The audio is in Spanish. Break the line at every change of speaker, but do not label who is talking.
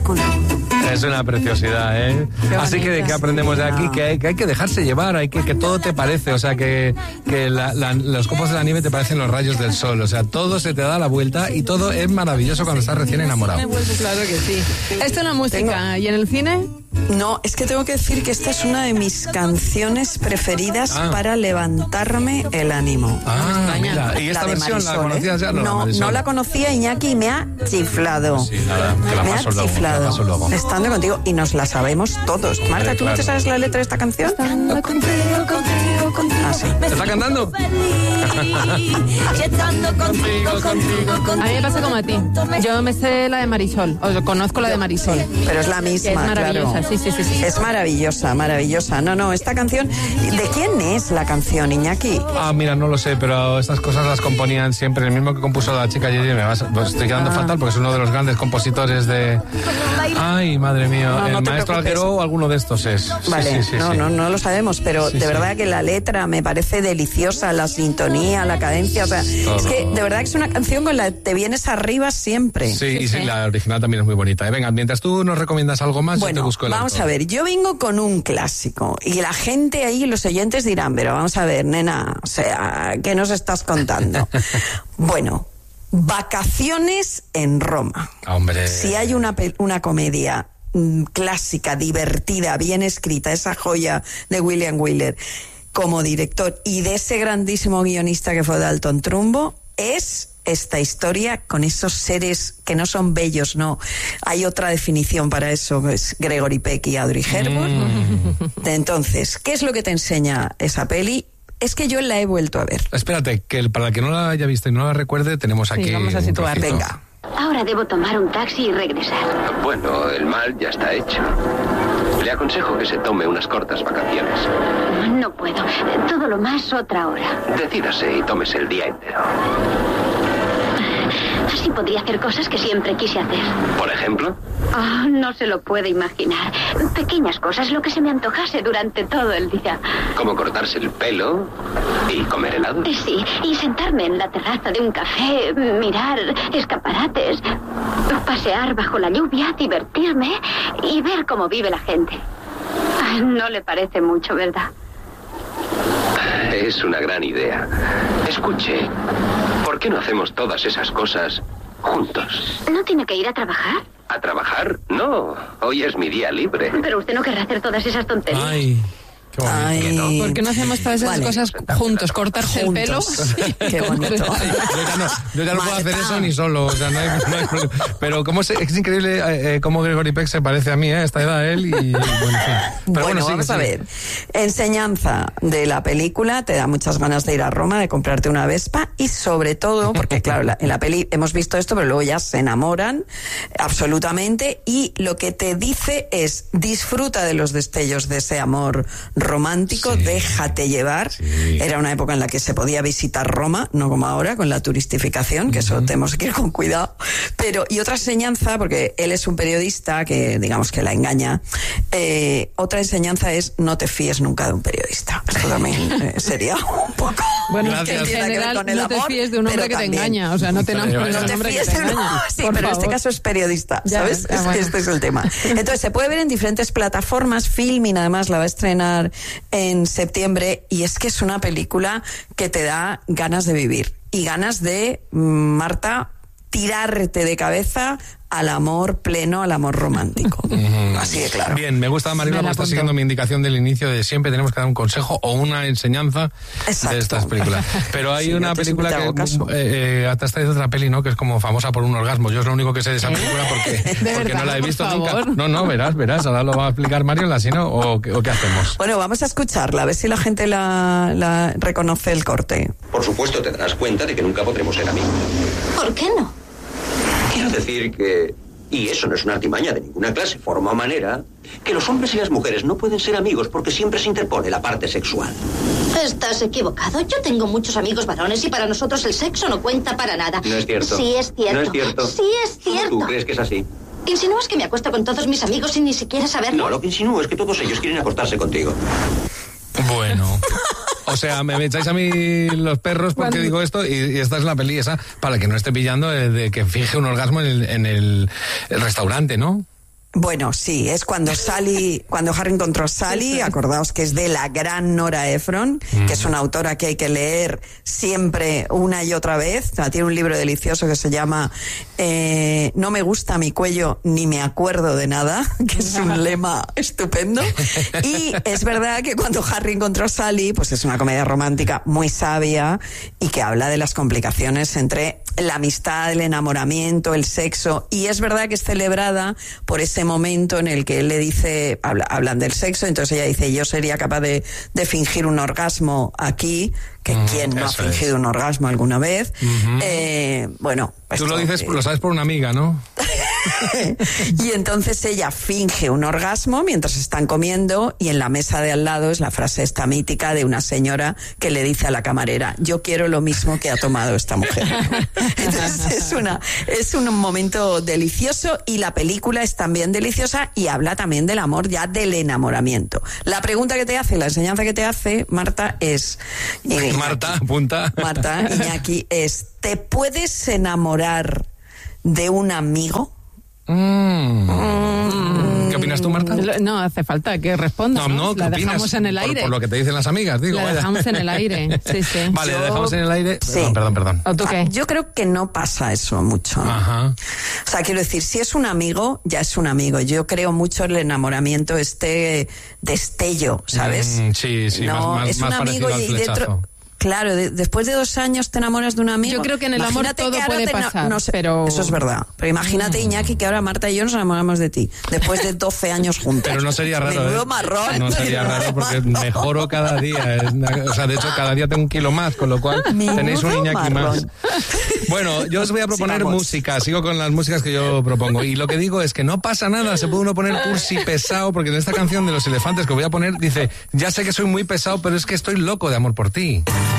ridículo.
Es una preciosidad, ¿eh? Así que, ¿qué aprendemos de aquí? Que hay que dejarse llevar, que todo te parece, o sea, que los copos de la nieve te parecen los rayos del sol, o sea, todo se te da la vuelta y todo es maravilloso cuando estás recién enamorado.
Claro que sí. Esto es la música. ¿Y en el cine?
No, es que tengo que decir que esta es una de mis canciones preferidas para levantarme el ánimo.
Mira, ¿y esta versión la conocías ya?
No la conocía, Iñaki, y me ha chiflado.
Sí, nada, que la
me ha
paso luego,
chiflado. Estando contigo, y nos la sabemos todos. Marta, ¿tú no te sabes la letra de esta canción?
Estando contigo.
Sí.
¿Te está cantando?
A mí me pasa como a ti. Yo me sé la de Marisol, o conozco la de Marisol.
Pero es la misma,
es maravillosa,
claro.
Sí.
Es maravillosa. No, esta canción, ¿de quién es la canción, Iñaki?
Mira, no lo sé, pero estas cosas las componían siempre el mismo que compuso la chica Yeye. Pues estoy quedando fatal porque es uno de los grandes compositores de... Ay, madre mía, el maestro Alguero o alguno de estos es.
Vale,
sí.
No lo sabemos, pero de verdad que la letra me parece deliciosa, la sintonía, la cadencia, o sea, todo. Es que de verdad que es una canción con la que te vienes arriba siempre.
Sí, la original también es muy bonita. Venga, mientras tú nos recomiendas algo más,
bueno,
yo te busco el
vamos
autor.
A ver, yo vengo con un clásico y la gente ahí, los oyentes dirán, pero vamos a ver, nena, o sea, ¿qué nos estás contando? Bueno, Vacaciones en Roma.
Hombre.
Si hay una comedia clásica, divertida, bien escrita, esa joya de William Wyler como director y de ese grandísimo guionista que fue Dalton Trumbo, es esta historia con esos seres que no son bellos, no. Hay otra definición para eso, es Gregory Peck y Audrey Hepburn. Entonces, ¿qué es lo que te enseña esa peli? Es que yo la he vuelto a ver.
Espérate, que para el que no la haya visto y no la recuerde, tenemos aquí...
vamos a situar.
Venga.
Ahora debo tomar un taxi y regresar.
Bueno, el mal ya está hecho. Le aconsejo que se tome unas cortas vacaciones.
No puedo. Todo lo más otra hora.
Decídase y tómese el día entero.
Así podría hacer cosas que siempre quise hacer.
¿Por ejemplo?
No se lo puede imaginar. Pequeñas cosas, lo que se me antojase durante todo el día.
¿Como cortarse el pelo y comer helado?
Sí, y sentarme en la terraza de un café, mirar escaparates, pasear bajo la lluvia, divertirme y ver cómo vive la gente. No le parece mucho, ¿verdad?
Es una gran idea. Escuche, ¿por qué no hacemos todas esas cosas juntos?
¿No tiene que ir a trabajar?
¿A trabajar? No, hoy es mi día libre.
Pero usted no querrá hacer todas esas tonterías.
Ay, qué bonito.
¿Por qué no hacemos todas esas cosas juntos? ¿Cortarse el pelo?
Qué bonito.
Yo ya no puedo hacer eso ni solo, o sea, no hay problema. Pero es increíble cómo Gregory Peck se parece a mí, a esta edad él, y bueno, en fin. Pero
bueno, vamos a ver. Enseñanza de la película, te da muchas ganas de ir a Roma, de comprarte una Vespa, y sobre todo, porque claro, en la peli hemos visto esto, pero luego ya se enamoran absolutamente, y lo que te dice es, disfruta de los destellos de ese amor romántico, déjate llevar. Era una época en la que se podía visitar Roma, no como ahora, con la turistificación, que eso tenemos que ir con cuidado. Y otra enseñanza, porque él es un periodista que, digamos, que la engaña, otra enseñanza es no te fíes nunca de un periodista. Esto también sería un poco...
Bueno, que en general no te fíes de un hombre que te engaña, o sea, no te enamores de un hombre que te engaña.
Sí, pero en este caso es periodista, ¿sabes? Bueno. Este es el tema. Entonces, se puede ver en diferentes plataformas. Filmin, además, la va a estrenar en septiembre, y es que es una película que te da ganas de vivir y ganas de, Marta, tirarte de cabeza al amor pleno, al amor romántico. Así de claro.
Bien, me gusta, Maribel, porque está siguiendo mi indicación del inicio de siempre tenemos que dar un consejo o una enseñanza de estas películas. Pero hay una película que hasta está otra peli, ¿no? Que es como famosa por un orgasmo. Yo es lo único que sé de esa película porque no la he visto nunca. No, verás, ahora lo va a explicar Mario, si no, o qué hacemos.
Bueno, vamos a escucharla, a ver si la gente la reconoce el corte.
Por supuesto, te darás cuenta de que nunca podremos ser amigos.
¿Por qué no?
Quiero decir que, y eso no es una artimaña de ninguna clase, forma o manera, que los hombres y las mujeres no pueden ser amigos porque siempre se interpone la parte sexual.
Estás equivocado. Yo tengo muchos amigos varones y para nosotros el sexo no cuenta para nada.
No es cierto.
Sí es cierto.
No es cierto.
Sí es cierto.
¿Tú crees que es así?
¿Insinúas que me acuesto con todos mis amigos sin ni siquiera saberlo?
No, lo que insinúo es que todos ellos quieren acostarse contigo.
Bueno... O sea, me echáis a mí los perros porque digo esto y esta es la peli esa para el que no esté pillando de que finge un orgasmo en el restaurante, ¿no?
Bueno, sí, es cuando Harry encontró a Sally, acordaos que es de la gran Nora Ephron, que es una autora que hay que leer siempre una y otra vez. O sea, tiene un libro delicioso que se llama No me gusta mi cuello ni me acuerdo de nada, que es un lema estupendo. Y es verdad que cuando Harry encontró a Sally, pues es una comedia romántica muy sabia y que habla de las complicaciones entre la amistad, el enamoramiento, el sexo, y es verdad que es celebrada por ese momento en el que él le dice, hablan del sexo, entonces ella dice, yo sería capaz de fingir un orgasmo aquí, que quién no ha fingido un orgasmo alguna vez. Bueno,
tú lo dices, lo sabes por una amiga, ¿no?
Y entonces ella finge un orgasmo mientras están comiendo, y en la mesa de al lado es la frase esta mítica de una señora que le dice a la camarera, yo quiero lo mismo que ha tomado esta mujer. Entonces es un momento delicioso, y la película es también deliciosa y habla también del amor, ya del enamoramiento. La pregunta que te hace, la enseñanza que te hace, Marta, es...
Marta, apunta.
Marta, Iñaki, es, ¿te puedes enamorar de un amigo?
¿Qué opinas tú, Marta?
No hace falta que responda.
No,
la
¿qué
dejamos
opinas?
En el aire.
Por lo que te dicen las amigas, digo.
La dejamos en el aire, sí.
Vale, la dejamos en el aire.
Sí.
Perdón.
¿O tú qué?
Yo creo que no pasa eso mucho.
Ajá.
O sea, quiero decir, si es un amigo, ya es un amigo. Yo creo mucho en el enamoramiento, destello, ¿sabes?
Sí,
no,
más
es un amigo y dentro... Claro, después de 2 años te enamoras de un amigo.
Yo creo que en el amor todo puede pasar, pero...
Eso es verdad. Pero imagínate, Iñaki, que ahora Marta y yo nos enamoramos de ti, después de 12 años juntos.
Pero no sería raro,
Menudo marrón.
No sería raro porque mejoro cada día. O sea, de hecho, cada día tengo 1 kilo más, con lo cual tenéis un Iñaki más. Bueno, yo os voy a proponer música. Sigo con las músicas que yo propongo. Y lo que digo es que no pasa nada. Se puede uno poner cursi pesado, porque en esta canción de Los Elefantes que voy a poner, dice, ya sé que soy muy pesado, pero es que estoy loco de amor por ti.